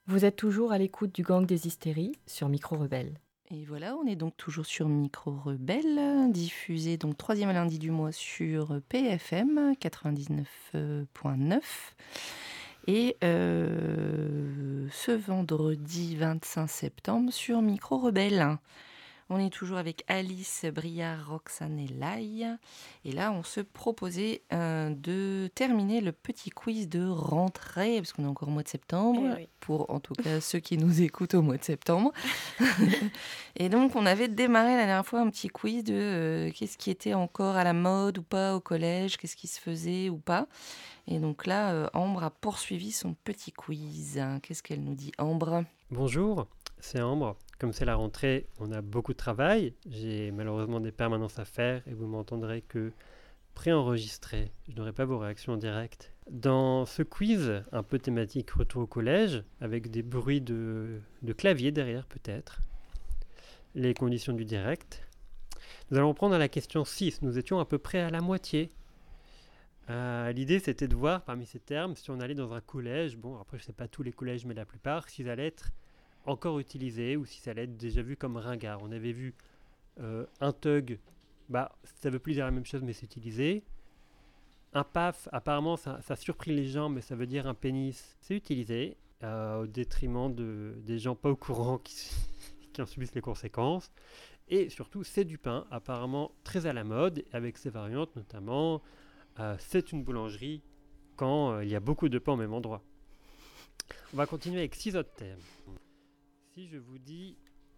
Vous êtes toujours à l'écoute du Gang des Hystéries sur Micro Rebelle. Et voilà, on est donc toujours sur Micro Rebelle, diffusé donc 3e lundi du mois sur PFM 99.9. Et ce vendredi 25 septembre sur Micro Rebelle. On est toujours avec Alice, Briard, Roxane et Laï. Et là, on se proposait de terminer le petit quiz de rentrée, parce qu'on est encore au mois de septembre, pour en tout cas ceux qui nous écoutent au mois de septembre. Et donc, on avait démarré la dernière fois un petit quiz de qu'est-ce qui était encore à la mode ou pas au collège, qu'est-ce qui se faisait ou pas. Et donc là, Ambre a poursuivi son petit quiz. Qu'est-ce qu'elle nous dit, Ambre ? Bonjour, c'est Ambre. Comme c'est la rentrée, on a beaucoup de travail. J'ai malheureusement des permanences à faire et vous m'entendrez que préenregistré. Je n'aurai pas vos réactions en direct. Dans ce quiz, un peu thématique retour au collège, avec des bruits de clavier derrière peut-être, les conditions du direct, nous allons prendre à la question 6. Nous étions à peu près à la moitié. L'idée c'était de voir parmi ces termes si on allait dans un collège, bon après je ne sais pas tous les collèges mais la plupart, s'ils allaient être encore utilisés ou si ça allait être déjà vu comme ringard. On avait vu un thug, ça veut plus dire la même chose mais c'est utilisé. Un paf, apparemment ça surprit les gens mais ça veut dire un pénis, c'est utilisé au détriment des gens pas au courant qui en subissent les conséquences. Et surtout c'est du pain, apparemment très à la mode avec ses variantes notamment. C'est une boulangerie quand il y a beaucoup de pain au même endroit. On va continuer avec 6 autres thèmes. Si je vous dis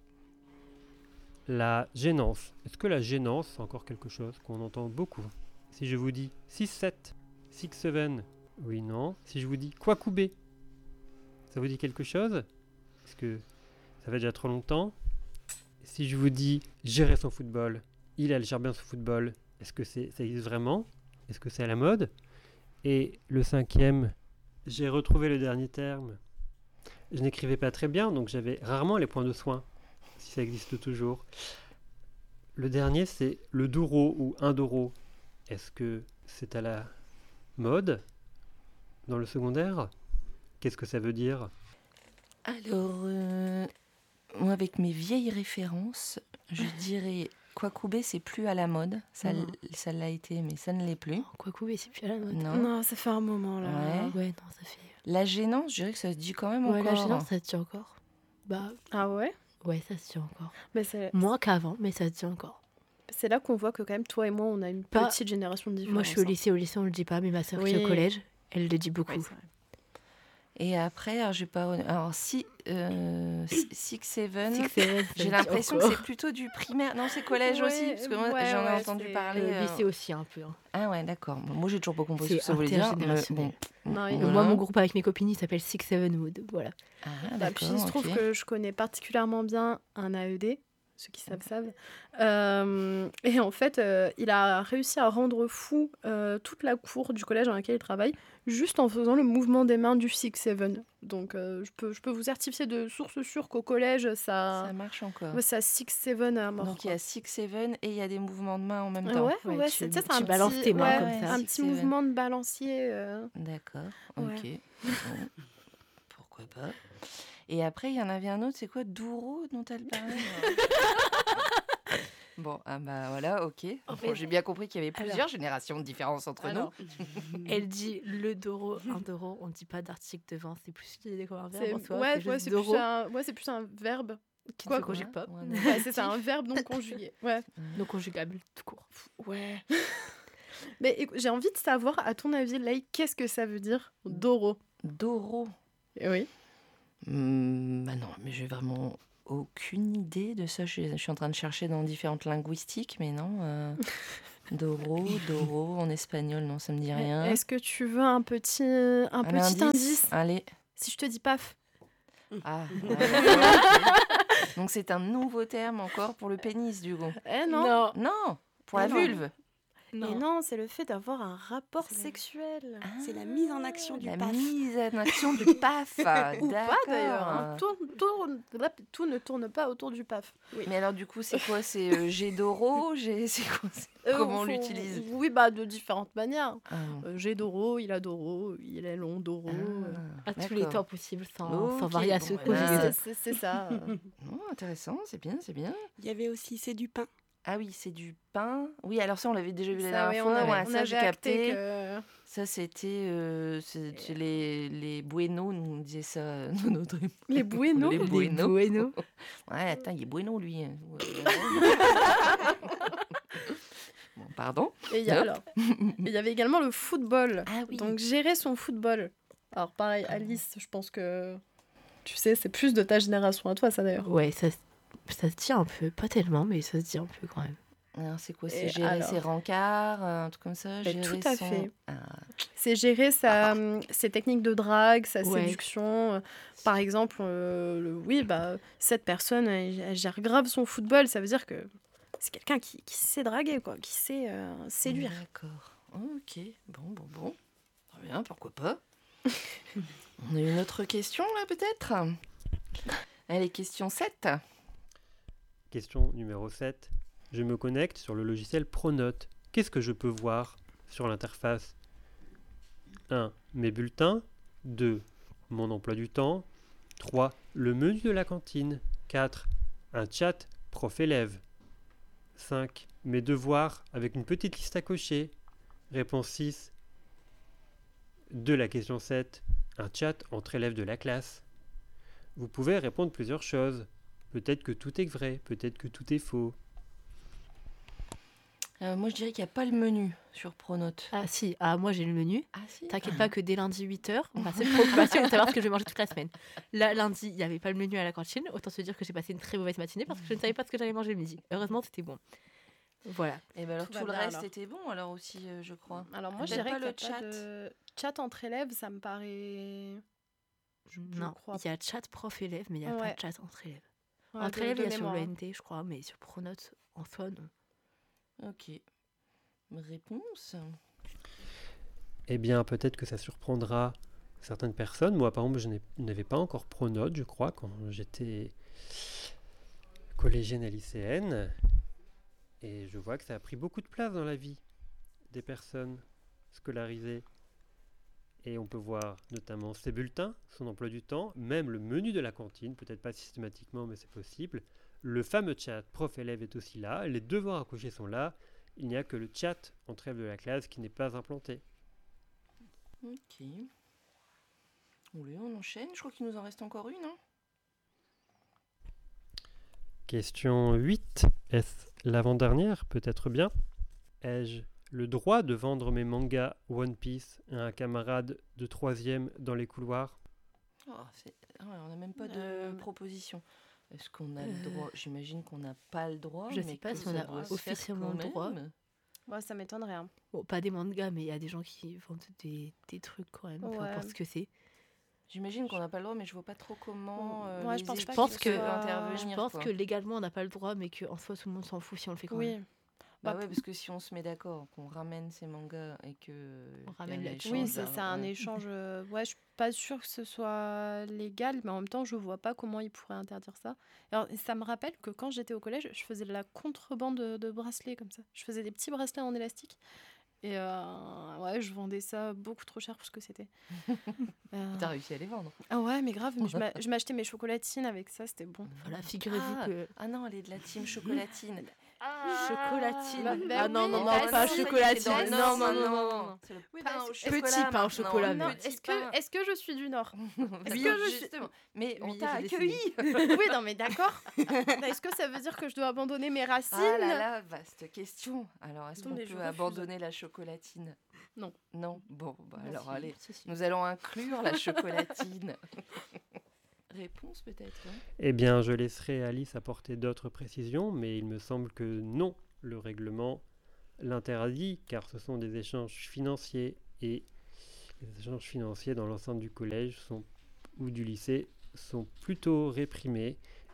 la gênance, est-ce que la gênance c'est encore quelque chose qu'on entend beaucoup? Si je vous dis 6-7, 6-7, oui, non. Si je vous dis Kwakubé, ça vous dit quelque chose? Est-ce que ça fait déjà trop longtemps? Si je vous dis gérer son football, elle gère bien son football, est-ce que ça existe vraiment? Est-ce que c'est à la mode? Et le 5e, j'ai retrouvé le dernier terme. Je n'écrivais pas très bien, donc j'avais rarement les points de soin, si ça existe toujours. Le dernier, c'est le doro ou un doro. Est-ce que c'est à la mode dans le secondaire? Qu'est-ce que ça veut dire? Alors, moi, avec mes vieilles références, je dirais Kwakubé, c'est plus à la mode. Ça l'a été, mais ça ne l'est plus. Kwakubé, c'est plus à la mode. Non, ça fait un moment là. Ouais, non, ça fait. La gênance, je dirais que ça se dit quand même encore. La gênance, ça se dit encore. Ah ouais? Ouais, ça se dit encore. Mais moins qu'avant, mais ça se dit encore. C'est là qu'on voit que quand même toi et moi, on a une petite génération de différence. Moi, je suis au lycée, on le dit pas, mais ma sœur qui est au collège, elle le dit beaucoup. Ouais, et après, alors, j'ai pas. Alors, 6-7, j'ai l'impression que c'est plutôt du primaire. Non, c'est collège aussi, parce que moi, j'en ai entendu parler. Lycée aussi, un peu. Ah ouais, d'accord. Moi, j'ai toujours pas compris ce que ça voulait dire. Moi, mon groupe avec mes copines, il s'appelle 6-7 Wood. Voilà. Puis il se trouve que je connais particulièrement bien un AED. Ceux qui savent. Et en fait, il a réussi à rendre fou toute la cour du collège dans laquelle il travaille, juste en faisant le mouvement des mains du 6-7. Donc, je peux vous certifier de source sûre qu'au collège, ça marche encore. Ouais, ça 6-7 à mort. Donc, il y a 6-7 et il y a des mouvements de mains en même temps. Ouais, tu un balances tes mains comme ça. Un petit mouvement de balancier. D'accord, ok. Bon, pourquoi pas. Et après, il y en avait un autre, c'est quoi, Douro, dont elle parlait? Bon, voilà, ok. Bon, j'ai bien compris qu'il y avait plusieurs générations de différence entre nous. Elle dit le doro, un doro, on ne dit pas d'article devant, c'est plus utilisé comme un verbe en soi. C'est plus un verbe. Qui ne se conjugue pas. C'est un verbe non conjugué. Ouais. Non conjugable, tout court. Ouais. Mais écoute, j'ai envie de savoir, à ton avis, Laï, qu'est-ce que ça veut dire, doro? Doro. Oui. Non, mais j'ai vraiment aucune idée de ça. Je suis en train de chercher dans différentes linguistiques, mais non. Doro, en espagnol, non, ça me dit rien. Est-ce que tu veux un petit indice? Allez. Si je te dis paf. Donc c'est un nouveau terme encore pour le pénis, du coup. Non. Non, pour la vulve. Et non, c'est le fait d'avoir un rapport sexuel. C'est la mise en action du La PAF. mise en action du PAF. Ou pas D'accord. d'ailleurs. Hein. Tout ne tourne pas autour du PAF. Oui. Mais alors du coup, c'est quoi? C'est jet d'oro? C'est quoi? Comment on l'utilise? Oui, de différentes manières. J'ai d'oro, il a d'oro, il est long d'oro. À tous les temps possibles, sans Ok, variation. bon, voilà. C'est ça. Intéressant, c'est bien, c'est bien. Il y avait aussi c'est du pain. Ah oui, c'est du pain. Oui, alors ça, on l'avait déjà vu la Ça, dernière oui, fois. on Ça, j'ai avait capté. acté que... Ça, c'était les Bueno, nous on disait ça. Notre... Les Bueno. Les Bueno. Bueno. Ouais, attends, il est Bueno, lui. Bon, pardon. Et il y avait également le football. Ah oui. Donc, gérer son football. Alors, pareil, Alice, je pense que... Tu sais, c'est plus de ta génération à toi, ça, d'ailleurs. Ouais, ça se dit un peu. Pas tellement, mais ça se dit un peu quand même. Alors, c'est quoi? C'est Et gérer alors ses rencarts, un truc comme ça? Ben, Gérer tout à son... fait. Ah. C'est gérer ses techniques de drague, sa Ouais. séduction. Par exemple, cette personne, elle gère grave son football. Ça veut dire que c'est quelqu'un qui sait draguer, quoi, qui sait séduire. D'accord. Ok. Bon. Très bien, pourquoi pas. On a une autre question, là, peut-être? Allez, question 7. Question numéro 7. Je me connecte sur le logiciel Pronote. Qu'est-ce que je peux voir sur l'interface? 1. Mes bulletins. 2. Mon emploi du temps. 3. Le menu de la cantine. 4. Un chat prof-élève. 5. Mes devoirs avec une petite liste à cocher. Réponse 6. De la question 7. Un chat entre élèves de la classe. Vous pouvez répondre plusieurs choses. Peut-être que tout est vrai, peut-être que tout est faux. Moi, je dirais qu'il n'y a pas le menu sur Pronote. Ah si, moi j'ai le menu. Ah si? T'inquiète pas que dès lundi 8h, ma seule préoccupation est de savoir ce que je vais manger toute la semaine. Là, lundi, il n'y avait pas le menu à la cantine. Autant se dire que j'ai passé une très mauvaise matinée parce que je ne savais pas ce que j'allais manger le midi. Heureusement, c'était bon. Voilà. Et ben alors Tout tout, va le bien, reste alors. était bon alors aussi, je crois. Alors moi, je Peut-être dirais pas que le chat. de chat entre élèves, ça me paraît... Non, crois il y a chat prof-élève, mais il n'y a pas Ouais. de chat entre élèves. Ouais, Entre de élèves, il y a sur mémoire, hein. l'ENT, je crois, mais sur Pronote, en soi, non. Ok. Réponse? Eh bien, peut-être que ça surprendra certaines personnes. Moi, par exemple, je n'avais pas encore Pronote, je crois, quand j'étais collégienne et lycéenne. Et je vois que ça a pris beaucoup de place dans la vie des personnes scolarisées. Et on peut voir notamment ses bulletins, son emploi du temps, même le menu de la cantine, peut-être pas systématiquement, mais c'est possible. Le fameux chat prof-élève est aussi là, les devoirs à cocher sont là. Il n'y a que le chat entre élèves de la classe qui n'est pas implanté. Ok. Oui, on enchaîne. Je crois qu'il nous en reste encore une. Hein. Question 8. Est-ce l'avant-dernière? Peut-être bien. Ai-je le droit de vendre mes mangas One Piece à un camarade de 3e dans les couloirs? On n'a même pas de proposition. Est-ce qu'on a le droit? J'imagine qu'on n'a pas le droit. Je mais sais pas que si ça on a doit se officiellement faire le droit. quand même. Ouais, ça m'étonnerait. Hein. Bon, pas des mangas, mais il y a des gens qui vendent des trucs quand même, peu Ouais. importe ce que c'est. J'imagine qu'on n'a pas le droit, mais je vois pas trop comment. Ouais, je pense les pas équipes qu'il que- peuvent soit- intervenir. Je pense quoi. que légalement, on n'a pas le droit, mais qu'en soi, tout le monde s'en fout si on le fait quand Oui. même. Bah Bah, ouais, parce que si on se met d'accord, qu'on ramène ces mangas et que. On il y a ramène un la échange, Oui, c'est un ouais. échange. Ouais, je suis pas sûre que ce soit légal, mais en même temps, je vois pas comment ils pourraient interdire ça. Alors, ça me rappelle que quand j'étais au collège, je faisais de la contrebande de bracelets comme ça. Je faisais des petits bracelets en élastique. Et ouais, je vendais ça beaucoup trop cher pour ce que c'était. T'as réussi à les vendre. Ah ouais, mais grave, mais je m'achetais mes chocolatines avec ça, c'était bon. Voilà, figurez-vous que... Ah non, elle est de la team chocolatine. Chocolatine. Bah non, oui, non, non, bah pas si, chocolatine. c'est dans le Non, Nord, non, non, maintenant. non. C'est le Oui, pain bah, au c'est- chocolat. Petit pain au maintenant. chocolat, Non, mais- Petit pain. est-ce que je suis du Nord? Oui, que je suis- justement. Mais on Oui, t'a j'ai accueilli. Oui, non, mais d'accord. Est-ce que ça veut dire que je dois abandonner mes racines? Ah là là, vaste question. Alors, est-ce qu'on Attendez, je peut refuse. abandonner la chocolatine? Non. Non. Bon, bah Ah, alors si, allez. si, si. Nous allons inclure la chocolatine. Réponse peut-être. Hein. Eh bien, je laisserai Alice apporter d'autres précisions, mais il me semble que non, le règlement l'interdit, car ce sont des échanges financiers, et les échanges financiers dans l'enceinte du collège ou du lycée sont plutôt réprimés,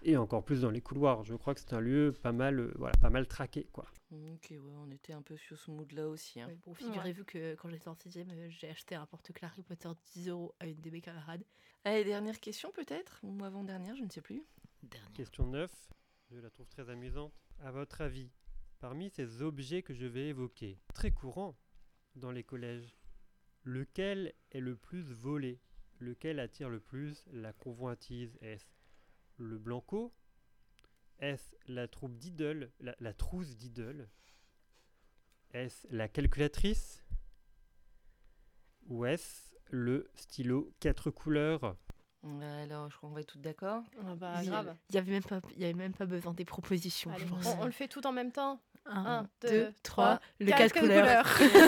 et encore plus dans les couloirs. Je crois que c'est un lieu pas mal traqué, quoi. Ok, ouais, on était un peu sur ce mood-là aussi. Hein. Ouais, bon, figurez-vous que quand j'étais en 6e, j'ai acheté un porte-clés Harry Potter 10 € à une de mes camarades. Allez, dernière question peut-être, ou avant-dernière, je ne sais plus. Dernière. Question 9, je la trouve très amusante. À votre avis, parmi ces objets que je vais évoquer, très courants dans les collèges, lequel est le plus volé? Lequel attire le plus la convoitise? Est-ce le Blanco? Est-ce la troupe d'Idole, la trousse d'Idole? Est-ce la calculatrice? Ou est-ce le stylo 4 couleurs? Alors, je crois qu'on va être toutes d'accord. Ah bah, Il grave. y avait même pas besoin des propositions. Allez, je pense. on le fait tout en même temps. 1, 2, 2, 3, le 4 4 couleurs.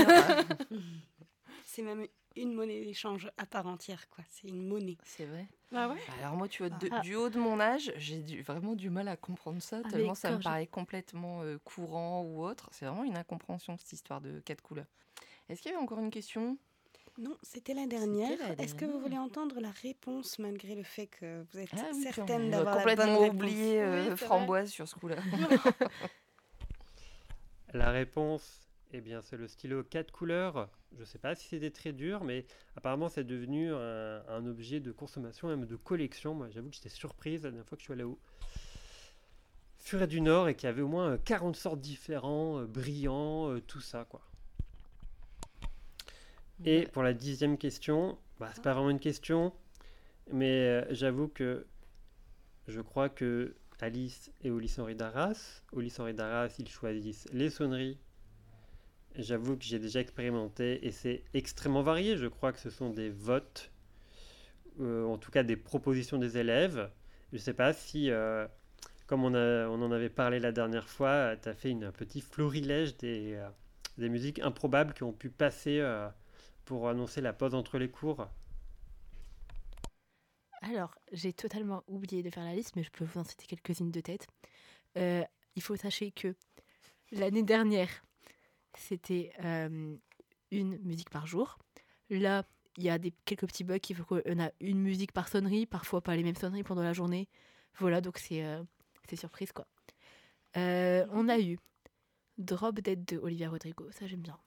C'est même une monnaie d'échange à part entière, quoi. C'est une monnaie. C'est vrai. Ah ouais. Alors moi, tu vois, du haut de mon âge, j'ai vraiment du mal à comprendre ça, tellement mais ça me quand paraît complètement courant ou autre. C'est vraiment une incompréhension, cette histoire de 4 couleurs. Est-ce qu'il y avait encore une question? Non, c'était la dernière. C'était la Est-ce que vous dernière. voulez entendre la réponse malgré le fait que vous êtes Ah oui, certaine on d'avoir a la bonne complètement réponse? oublié Oui, c'est Framboise sur ce coup-là. La réponse, eh bien, c'est le stylo 4 couleurs. Je ne sais pas si c'était très dur, mais apparemment, c'est devenu un objet de consommation, même de collection. Moi, j'avoue que j'étais surprise la dernière fois que je suis allé au Furet du Nord et qu'il y avait au moins 40 sortes différents, brillants, tout ça, quoi. Et pour la 10e question, c'est pas vraiment une question, mais j'avoue que je crois que Alice et au lycée Henri d'Arras, ils choisissent les sonneries. J'avoue que j'ai déjà expérimenté et c'est extrêmement varié. Je crois que ce sont des votes, en tout cas des propositions des élèves. Je ne sais pas si, comme on en avait parlé la dernière fois, tu as fait un petit florilège des musiques improbables qui ont pu passer pour annoncer la pause entre les cours. Alors, j'ai totalement oublié de faire la liste, mais je peux vous en citer quelques-unes de tête. Il faut sachez que l'année dernière, c'était une musique par jour. Là, il y a quelques petits bugs. Il faut qu'on a une musique par sonnerie, parfois pas les mêmes sonneries pendant la journée. Voilà, donc c'est surprise, quoi. On a eu Drop Dead de Olivia Rodrigo, ça j'aime bien.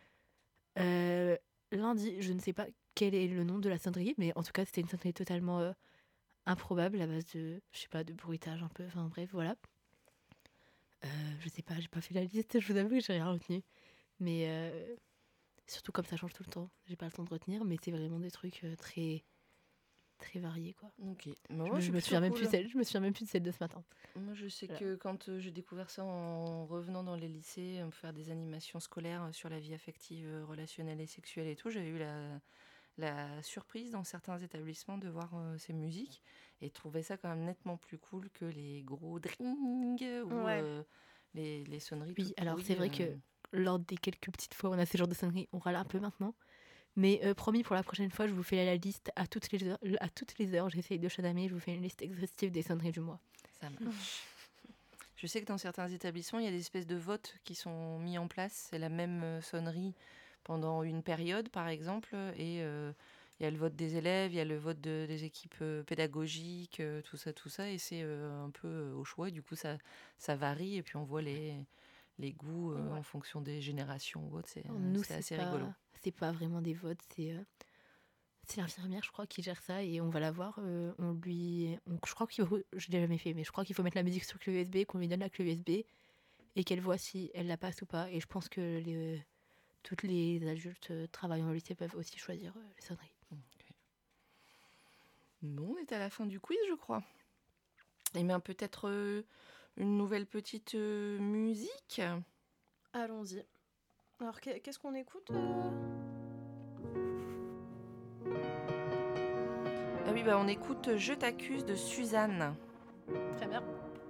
Lundi, je ne sais pas quel est le nom de la sonnerie, mais en tout cas, c'était une sonnerie totalement improbable à base de, je sais pas, de bruitage un peu, enfin bref, voilà. Je sais pas, j'ai pas fait la liste, je vous avoue que j'ai rien retenu. Mais surtout comme ça change tout le temps, j'ai pas le temps de retenir, mais c'est vraiment des trucs très, très variés, quoi. Ok. Je me souviens même plus de celle de ce matin. Moi, je sais Voilà. que quand j'ai découvert ça en revenant dans les lycées, faire des animations scolaires sur la vie affective, relationnelle et sexuelle et tout, j'avais eu la surprise dans certains établissements de voir ces musiques et trouver ça quand même nettement plus cool que les gros dring ou les sonneries. Oui, toutes alors pourries, c'est vrai que lors des quelques petites fois où on a ce genre de sonneries, on râle un peu maintenant. Mais promis, pour la prochaine fois, je vous fais la liste à toutes les heures. J'essaye de chadamer, je vous fais une liste exhaustive des sonneries du mois. Ça marche. Je sais que dans certains établissements, il y a des espèces de votes qui sont mis en place. C'est la même sonnerie pendant une période, par exemple. Et il y a le vote des élèves, il y a le vote des équipes pédagogiques, tout ça. Et c'est un peu au choix. Du coup, ça varie. Et puis, on voit les goûts en fonction des générations ou autres. C'est assez rigolo. C'est pas vraiment des votes, c'est l'infirmière, je crois, qui gère ça et on va la voir. Je crois je l'ai jamais fait, mais je crois qu'il faut mettre la musique sur clé USB, qu'on lui donne la clé USB et qu'elle voit si elle la passe ou pas. Et je pense que toutes les adultes travaillant au lycée peuvent aussi choisir les sonneries. Okay. Bon, on est à la fin du quiz, je crois. Et bien peut-être une nouvelle petite musique. Allons-y. Alors, qu'est-ce qu'on écoute Ah oui, on écoute Je t'accuse de Suzanne. Très bien.